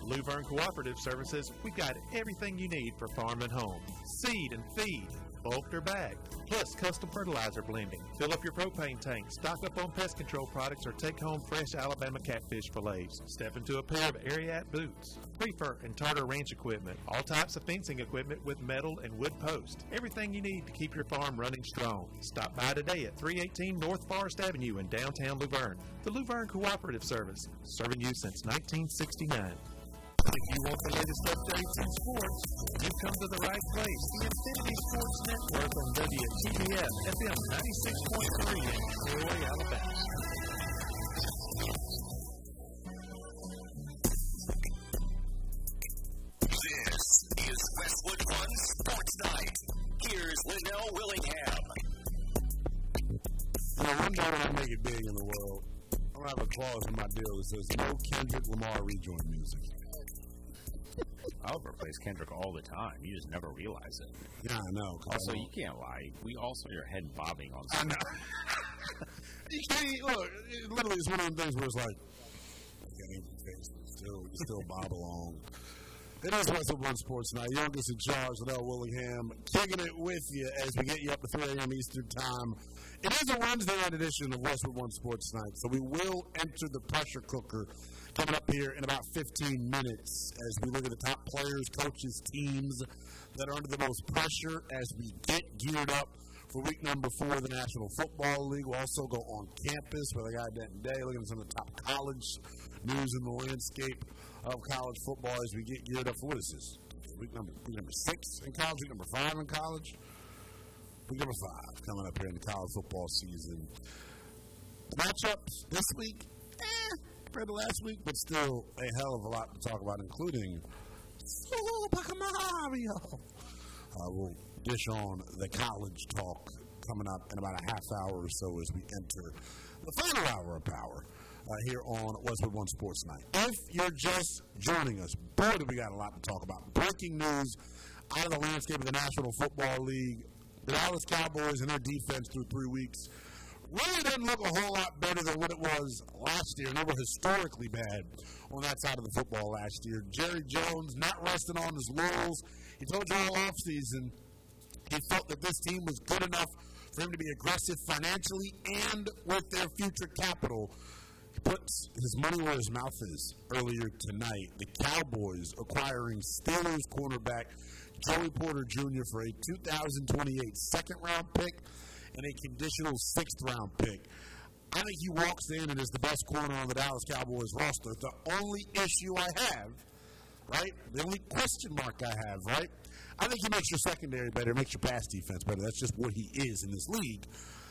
At Luverne Cooperative Services, we've got everything you need for farm and home. Seed and feed, bulked or bagged, plus custom fertilizer blending. Fill up your propane tank, stock up on pest control products, or take home fresh Alabama catfish fillets. Step into a pair of Ariat boots, Prefer and Tartar Ranch equipment, all types of fencing equipment with metal and wood posts. Everything you need to keep your farm running strong. Stop by today at 318 North Forest Avenue in downtown Luverne. The Luverne Cooperative Service, serving you since 1969. If you want the latest updates in sports, you've come to the right place. The Infinity Sports Network on WTBF FM 96.3 in Troy, Alabama. This is Westwood One Sports Night. Here's Linnell Willingham. One day when I make it big in the world, I'm going to have a clause in my deal that says no Kendrick Lamar rejoin music. I'll replace Kendrick all the time. You just never realize it. Yeah, I know. Also, you can't lie. We all saw your head bobbing on I know. You can't, look, it literally it's one of them things where it's like, you still bob along. It is Westwood One Sports Night. Youngest in charge, Linnell Willingham, kicking it with you as we get you up to 3 a.m. Eastern Time. It is a Wednesday night edition of Westwood One Sports Night, so we will enter the pressure cooker coming up here in about 15 minutes as we look at the top players, coaches, teams that are under the most pressure as we get geared up for week number 4 of the National Football League. We'll also go on campus with a guy Denton Day, looking at some of the top college news in the landscape of college football as we get geared up for what is this? Week number 6 in college, week number 5 in college. Week number 5 coming up here in the college football season. The matchups this week, compared to last week, but still a hell of a lot to talk about, including Super Mario. We'll dish on the college talk coming up in about a half hour or so as we enter the final hour of power here on Westwood One Sports Night. If you're just joining us, boy, do we got a lot to talk about. Breaking news out of the landscape of the National Football League. The Dallas Cowboys and their defense through 3 weeks really didn't look a whole lot better than what it was last year. And they were historically bad on that side of the football last year. Jerry Jones not resting on his laurels. He told you all offseason he felt that this team was good enough for him to be aggressive financially and with their future capital. He puts his money where his mouth is earlier tonight. The Cowboys acquiring Steelers cornerback Joey Porter Jr. for a 2028 second-round pick and a conditional 6th-round pick. I think he walks in and is the best corner on the Dallas Cowboys roster. The only issue I have, right, the only question mark I have, right, I think he makes your secondary better, makes your pass defense better. That's just what he is in this league.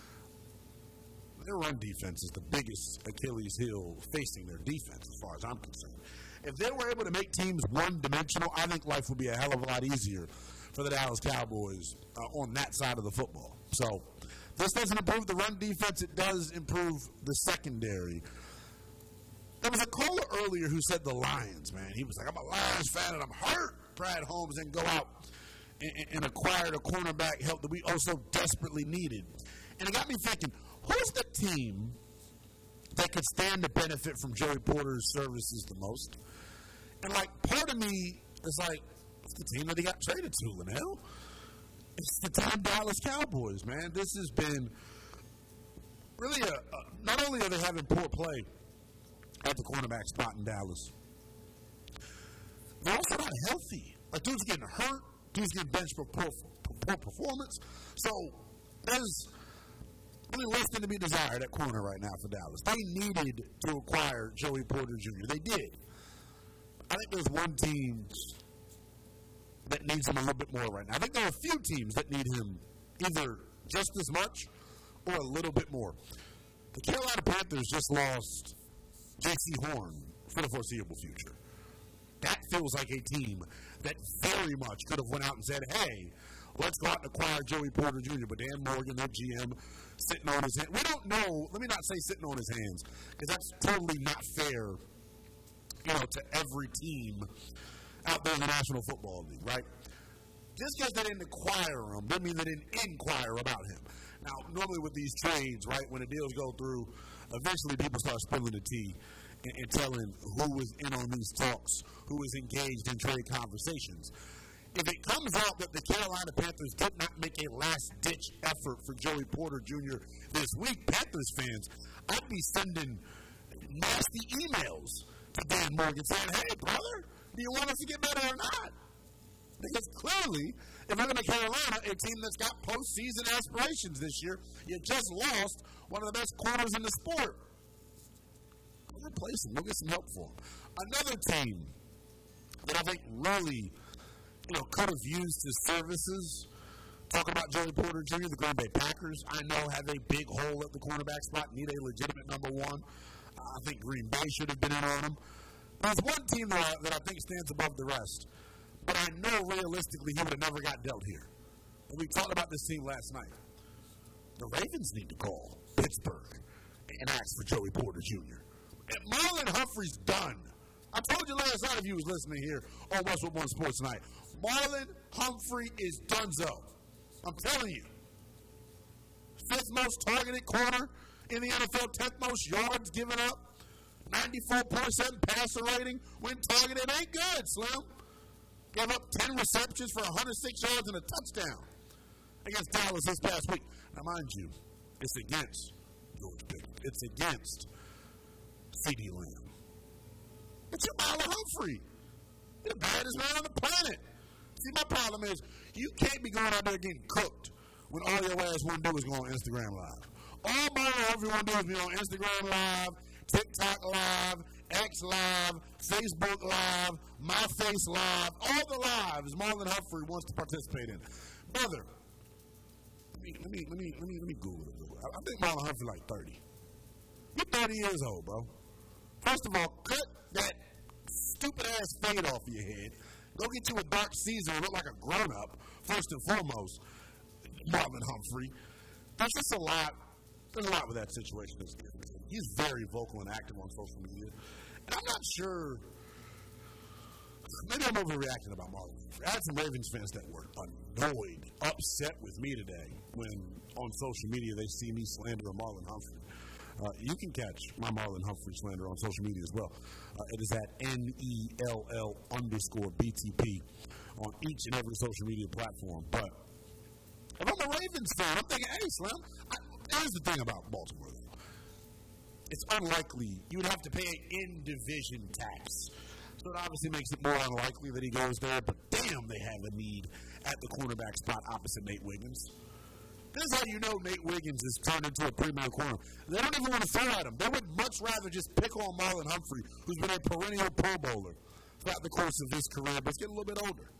Their run defense is the biggest Achilles heel facing their defense as far as I'm concerned. If they were able to make teams one-dimensional, I think life would be a hell of a lot easier for the Dallas Cowboys on that side of the football. So this doesn't improve the run defense. It does improve the secondary. There was a caller earlier who said the Lions, man. He was like, I'm a Lions fan and I'm hurt. Brad Holmes didn't go out and acquired a cornerback help that we also desperately needed. And it got me thinking, who's the team that could stand to benefit from Joey Porter's services the most? And, like, part of me is like, it's the team that he got traded to, Linnell. It's the damn Dallas Cowboys, man. This has been really not only are they having poor play at the cornerback spot in Dallas, they're also not healthy. Like, dude's getting hurt. Dude's getting benched for poor performance. So, there's really less than to be desired at corner right now for Dallas. They needed to acquire Joey Porter Jr. They did. I think there's one team that needs him a little bit more right now. I think there are a few teams that need him either just as much or a little bit more. The Carolina Panthers just lost J.C. Horn for the foreseeable future. That feels like a team that very much could have went out and said, hey, let's go out and acquire Joey Porter Jr. But Dan Morgan, their GM, sitting on his hands. We don't know. Let me not say sitting on his hands, because that's totally not fair, to every team out there in the National Football League, right? Just because they didn't acquire him doesn't mean they didn't inquire about him. Now, normally with these trades, right, when the deals go through, eventually people start spilling the tea and telling who was in on these talks, who was engaged in trade conversations. If it comes out that the Carolina Panthers did not make a last-ditch effort for Joey Porter Jr. this week, Panthers fans, I'd be sending nasty emails to Dan Morgan saying, hey, brother, do you want us to get better or not? Because clearly, if you're going to Carolina, a team that's got postseason aspirations this year, you just lost one of the best corners in the sport. Go replace him. We'll get some help for him. Another team that I think really could have used his services. Talk about Joey Porter Jr., the Green Bay Packers. I know have a big hole at the cornerback spot, need a legitimate number one. I think Green Bay should have been in on him. There's one team that I think stands above the rest, but I know realistically he would have never got dealt here. And we talked about this team last night. The Ravens need to call Pittsburgh and ask for Joey Porter Jr. And Marlon Humphrey's done. I told you last night if you was listening here on Westwood One Sports Night. Marlon Humphrey is donezo. I'm telling you. 5th most targeted corner in the NFL, 10th most yards given up, 94.7 passer rating when targeted. Ain't good, Slim. Gave up 10 receptions for 106 yards and a touchdown against Dallas this past week. Now, mind you, it's against George Pickens. It's against CeeDee Lamb. It's your Marlon Humphrey. You're the baddest man on the planet. See, my problem is you can't be going out there getting cooked when all your ass want to do is go on Instagram Live. All Marlon Humphrey want to do is be on Instagram Live, TikTok Live, X Live, Facebook Live, My Face Live, all the lives Marlon Humphrey wants to participate in. Brother, let me Google it. I think Marlon Humphrey like 30. You're 30 years old, bro. First of all, cut that stupid-ass fade off of your head. Go get you a dark Caesar and look like a grown-up, first and foremost, Marlon Humphrey. There's just a lot. There's a lot with that situation. He's very vocal and active on social media. And I'm not sure. Maybe I'm overreacting about Marlon Humphrey. I had some Ravens fans that were annoyed, upset with me today when on social media they see me slander Marlon Humphrey. You can catch my Marlon Humphrey slander on social media as well. It is at NELL_BTP on each and every social media platform. But if I'm a Ravens fan, I'm thinking, hey, Slim, here's the thing about Baltimore. It's unlikely. You would have to pay an in-division tax. So it obviously makes it more unlikely that he goes there. But damn, they have a need at the cornerback spot opposite Nate Wiggins. This is how you know Nate Wiggins is turned into a premier corner. They don't even want to throw at him. They would much rather just pick on Marlon Humphrey, who's been a perennial Pro Bowler throughout the course of his career, but he's getting a little bit older.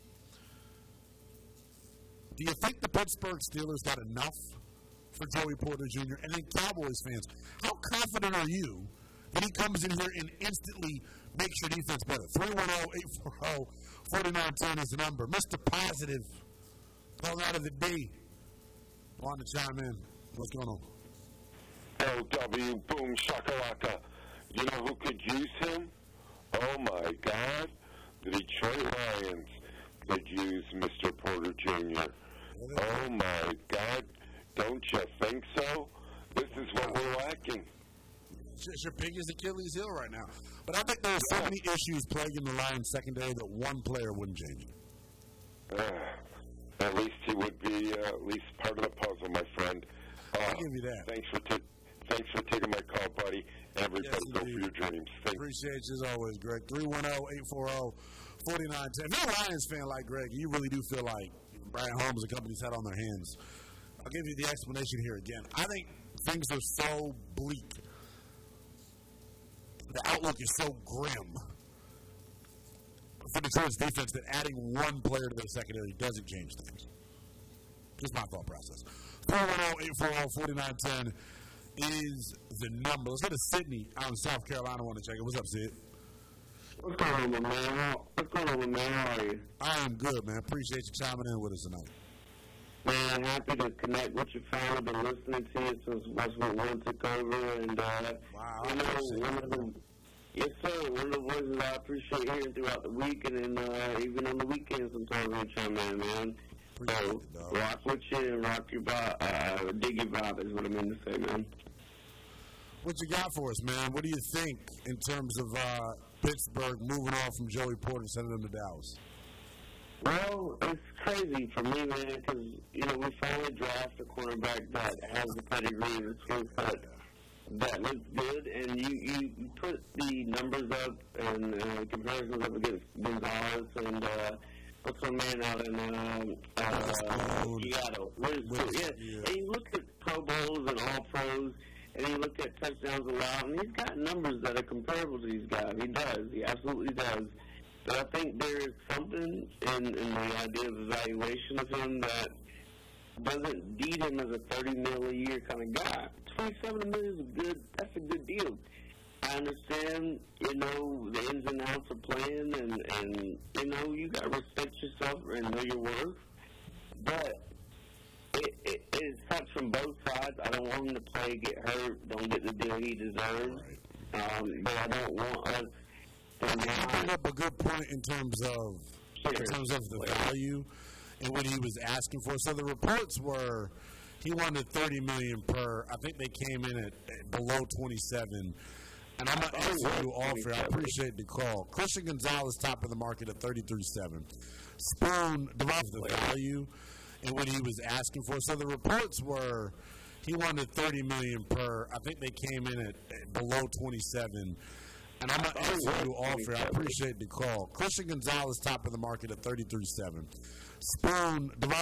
Do you think the Pittsburgh Steelers got enough for Joey Porter Jr.? And then Cowboys fans, how confident are you that he comes in here and instantly makes your defense better? 310-840-4910 is the number. Mr. Positive, calling out of the D. Want to chime in. What's going on? LW, boom, shakalaka. You know who could use him? Oh, my God. The Detroit Lions could use Mr. Porter Jr. Oh, my God. Don't you think so? This is what we're lacking. It's your biggest Achilles heel right now. But I think there are so many issues plaguing the Lions secondary that one player wouldn't change it. At least he would be at least part of the puzzle, my friend. I'll give you that. Thanks for taking my call, buddy. Everybody go for your dreams. Appreciate you as always, Greg. 310-840-4910. If you're a Lions fan like Greg, you really do feel like Brian Holmes and company's had on their hands. I'll give you the explanation here again. I think things are so bleak. The outlook is so grim for Detroit's defense that adding one player to their secondary doesn't change things. Just my thought process. 310-840-4910 is the number. Let's go to Sydney out in South Carolina. I want to check it. What's up, Sid? What's going on, man? How are you? I am good, man. Appreciate you chiming in with us tonight. Man, happy to connect with you, family. Been listening to you since Westwood One took over, and wow, one of them. Yes, sir. One of the voices I appreciate hearing throughout the week, and then even on the weekends sometimes when you chime in, man. So rock with you and rock your vibe. Dig your vibe is what I mean to say, man. What you got for us, man? What do you think in terms of Pittsburgh moving on from Joey Porter and sending him to Dallas? Well, it's crazy for me, man, because, we finally draft a cornerback that has the pedigree and the skill set that looks good, and you put the numbers up and comparisons up against Gonzalez and what's my man out in Seattle. Yeah. And you look at Pro Bowls and All Pros, and you look at touchdowns allowed, and he's got numbers that are comparable to these guys. He does. He absolutely does. But I think there is something in the idea of evaluation of him that doesn't deed him as a $30 million a year kind of guy. $27 million is that's a good deal. I understand, the ins and outs of playing, and you got to respect yourself and know your worth. But it sucks from both sides. I don't want him to play, get hurt, don't get the deal he deserves. But I don't want us to You bring up a good point in terms of the value and what he was asking for. So the reports were he wanted $30 million per. I think they came in at below 27. And I'm not answering you all for it. I appreciate the call. Christian Gonzalez, top of the market at 33.7. Spoon developed the value and what he was asking for. So the reports were he wanted $30 million per. I think they came in at below 27. And I'm not answering you all for it. I appreciate the call. Christian Gonzalez, top of the market at 33.7. Spoon developed